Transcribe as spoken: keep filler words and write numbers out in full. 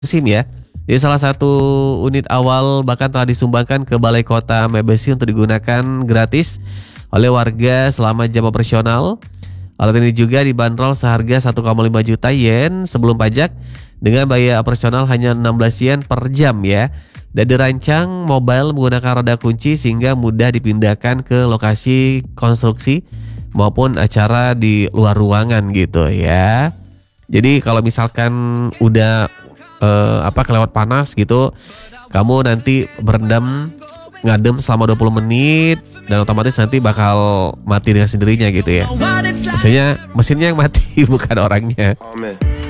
SIM ya. Jadi salah satu unit awal bahkan telah disumbangkan ke Balai Kota Mebesi untuk digunakan gratis oleh warga selama jam operasional. Alat ini juga dibanderol seharga satu koma lima juta yen sebelum pajak dengan biaya operasional hanya enam belas yen per jam ya. Dan dirancang mobile menggunakan roda kunci sehingga mudah dipindahkan ke lokasi konstruksi maupun acara di luar ruangan gitu ya. Jadi kalau misalkan udah eh, apa kelewat panas gitu, kamu nanti berendam ngadem selama dua puluh menit dan otomatis nanti bakal mati dengan sendirinya gitu ya. Maksudnya mesinnya yang mati bukan orangnya.